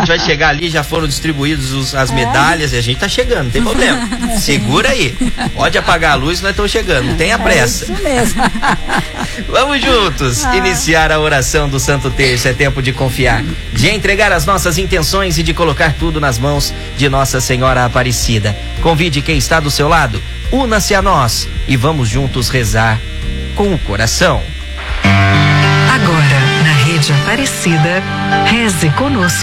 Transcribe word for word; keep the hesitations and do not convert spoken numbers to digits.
gente vai chegar ali, já foram distribuídos os, as medalhas, e a gente tá chegando, não tem problema. Segura aí. Pode apagar a luz, nós estamos chegando, não tenha pressa. É isso mesmo. Vamos juntos Ah. iniciar a oração do Santo Terço. É tempo de confiar, de entregar as nossas intenções e de colocar tudo nas mãos de Nossa Senhora Aparecida. Convide quem está do seu lado, una-se a nós e vamos juntos rezar com o coração. Agora, na Rede Aparecida, reze conosco.